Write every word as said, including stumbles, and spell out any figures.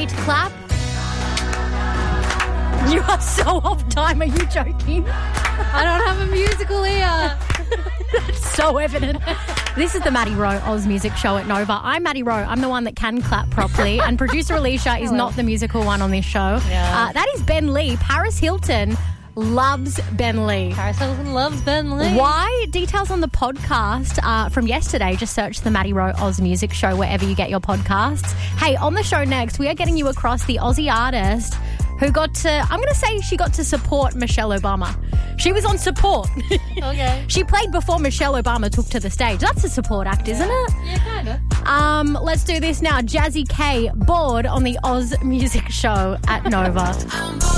need to clap? You are so off time. Are you joking? I don't have a musical ear. That's so evident. This is the Maddie Rowe Oz Music Show at Nova. I'm Maddie Rowe. I'm the one that can clap properly. And producer Alicia is not the musical one on this show. Yeah. Uh, that is Ben Lee. Paris Hilton loves Ben Lee. Paris Hilton loves Ben Lee. Why? Details on the podcast uh, from yesterday. Just search the Maddie Rowe Oz Music Show wherever you get your podcasts. Hey, on the show next, we are getting you across the Aussie artist who got to, I'm going to say she got to support Michelle Obama. She was on support. Okay. She played before Michelle Obama took to the stage. That's a support act, isn't it? Yeah, kind of. Um, let's do this now. Jazzy K, Bored on the Oz Music Show at Nova.